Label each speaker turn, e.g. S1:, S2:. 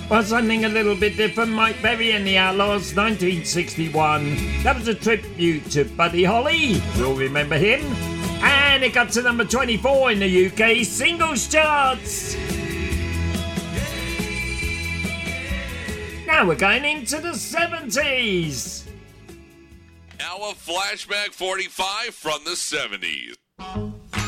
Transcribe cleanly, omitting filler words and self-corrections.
S1: Well, something a little bit different. Mike Berry and the Outlaws, 1961. That was a tribute to Buddy Holly. You'll remember him. And it got to number 24 in the UK singles charts. Now we're going into the 70s.
S2: Now a flashback 45 from the 70s.